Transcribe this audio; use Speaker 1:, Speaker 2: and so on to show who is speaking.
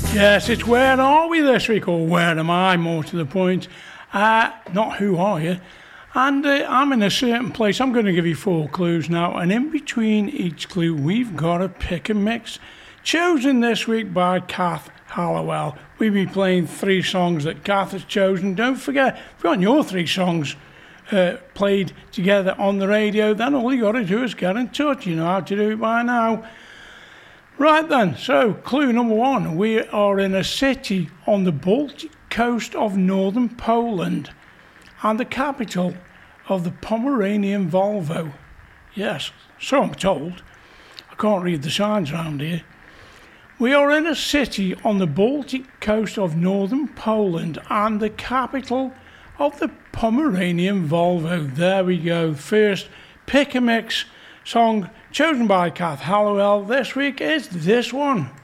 Speaker 1: Yes, it's Where Are We this week, or Where Am I, more to the point. Not Who Are You? And I'm in a certain place. I'm going to give you 4 clues now, and in between each clue, we've got a pick and mix, chosen this week by Kath Hallowell. We'll be playing 3 songs that Kath has chosen. Don't forget, if you want your 3 songs played together on the radio, then all you got to do is get in touch. You know how to do it by now. Right then, so clue number 1. We are in a city on the Baltic coast of northern Poland and the capital of the Pomeranian Volvo. Yes, so I'm told. I can't read the signs around here. We are in a city on the Baltic coast of northern Poland and the capital of the Pomeranian Volvo. There we go. First pick a mix song chosen by Kath Hallowell this week is this one.